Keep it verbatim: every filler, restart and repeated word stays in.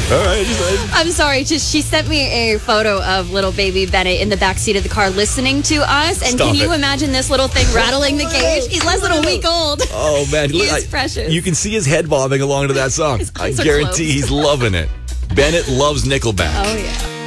All right. Just, I'm sorry. Just she sent me a photo of little baby Bennett in the backseat of the car listening to us. And Stop can you it. imagine this little thing rattling the cage? He's less than a week old. oh, man. He I- is precious. You can see his head bobbing along to that song. His I eyes are guarantee closed. he's loving it. Bennett loves Nickelback. Oh, yeah.